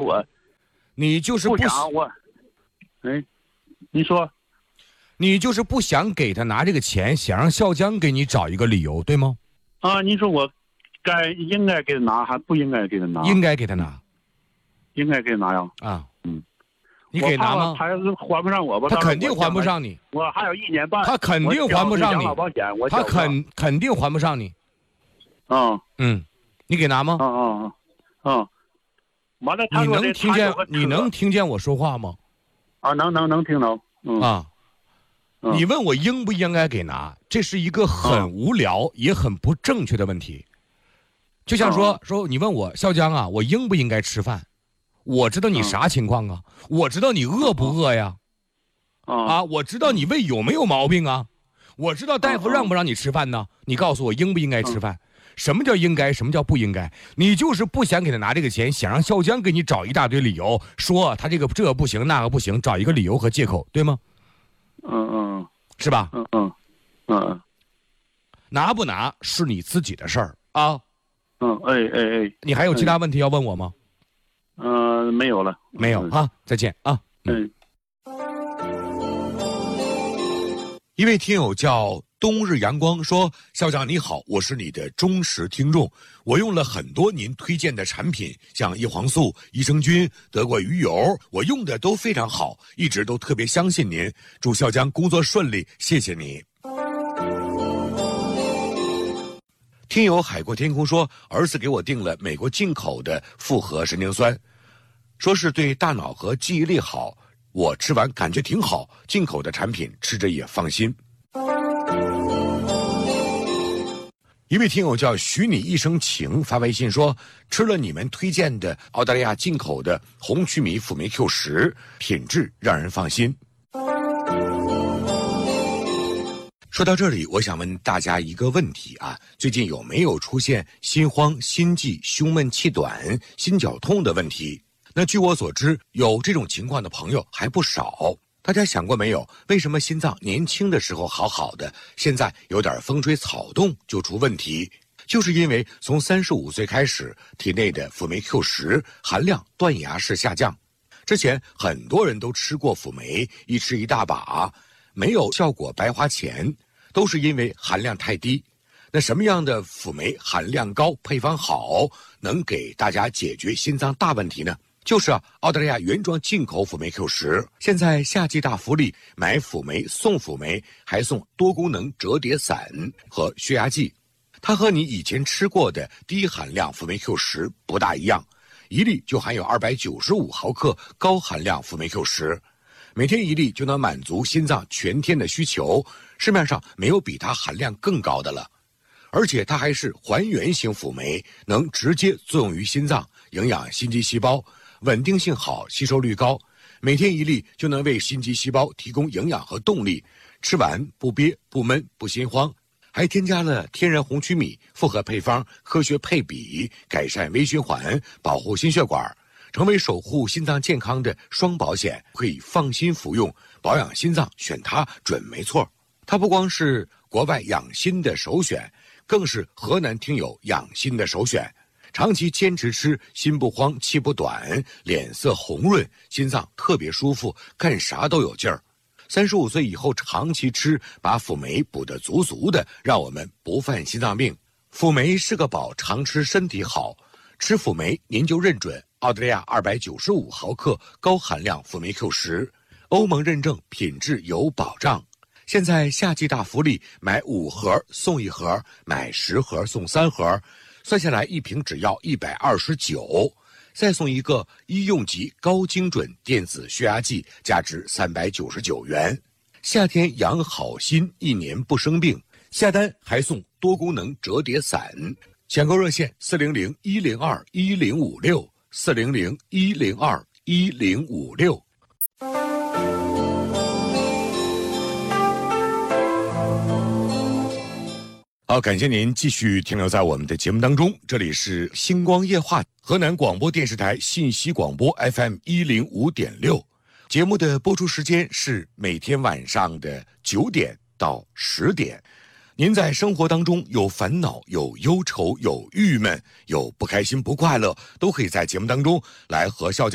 我， 你就是不想我，你说， 你就是不想给他拿这个钱，想让笑江给你找一个理由，对吗？ 啊，你说我应该给他拿，还不应该给他拿？ 应该给他拿， 应该给他拿呀。 啊， 嗯， 你给拿吗？ 他要是还不上我吧， 他肯定还不上你。 我还有1年半， 他肯定还不上你。他肯定还不上你。你给拿吗？ 完了， 你能听见我说话吗？ 啊，能听到。 你问我应不应该给拿，这是一个很无聊也很不正确的问题。就像说你问我笑江啊，我应不应该吃饭？我知道你啥情况啊？我知道你饿不饿呀？我知道你胃有没有毛病啊？我知道大夫让不让你吃饭呢？你告诉我应不应该吃饭？什么叫应该？什么叫不应该？你就是不想给他拿这个钱，想让笑江给你找一大堆理由，说他这不行那个不行，找一个理由和借口，对吗？是吧？拿不拿是你自己的事儿啊。你还有其他问题要问我吗？ 没有了。 没有啊，再见啊。一位听友叫冬日阳光说，校长你好，我是你的忠实听众，我用了很多您推荐的产品，像叶黄素、益生菌、德国鱼油，我用的都非常好，一直都特别相信您，祝校长工作顺利，谢谢你。听友海阔天空说，儿子给我订了美国进口的复合神经酸，说是对大脑和记忆力好，我吃完感觉挺好，进口的产品吃着也放心。一位听友叫许你一生情发微信说，吃了你们推荐的澳大利亚进口的红曲米辅酶 Q10， 品质让人放心。说到这里，我想问大家一个问题啊，最近有没有出现心慌、心悸、胸闷气短、心绞痛的问题？那据我所知，有这种情况的朋友还不少。大家想过没有，为什么心脏年轻的时候好好的，现在有点风吹草动就出问题？就是因为从35岁开始，体内的辅酶 Q10 含量断崖式下降。之前很多人都吃过辅酶，一吃一大把，没有效果白花钱，都是因为含量太低。那什么样的辅酶含量高、配方好，能给大家解决心脏大问题呢？就是澳大利亚原装进口辅酶 Q10， 现在夏季大福利，买辅酶送辅酶，还送多功能折叠伞和血压计。它和你以前吃过的低含量辅酶 Q10 不大一样，一粒就含有295毫克高含量辅酶 Q10， 每天一粒就能满足心脏全天的需求，市面上没有比它含量更高的了。而且它还是还原型辅酶，能直接作用于心脏，营养心肌细胞，稳定性好，吸收率高，每天一粒就能为心肌细胞提供营养和动力，吃完不憋不闷不心慌。还添加了天然红曲米复合配方，科学配比，改善微循环，保护心血管，成为守护心脏健康的双保险，可以放心服用，保养心脏选它准没错。它不光是国外养心的首选，更是河南听友养心的首选。长期坚持吃，心不慌气不短，脸色红润，心脏特别舒服，干啥都有劲儿。35岁以后长期吃，把辅酶补得足足的，让我们不犯心脏病。辅酶是个宝，常吃身体好。吃辅酶您就认准澳大利亚295毫克高含量辅酶 Q10， 欧盟认证，品质有保障。现在夏季大福利，买5盒送1盒，买10盒送3盒，算下来一瓶只要129，再送一个医用级高精准电子血压计，价值399元。夏天养好心，1年不生病，下单还送多功能折叠伞。抢购热线400-102-1056 400-102-1056。好，感谢您继续停留在我们的节目当中，这里是星光夜话，河南广播电视台信息广播 FM105.6， 节目的播出时间是每天晚上的9点到10点。您在生活当中有烦恼、有忧愁、有郁闷、有不开心、不快乐，都可以在节目当中来和笑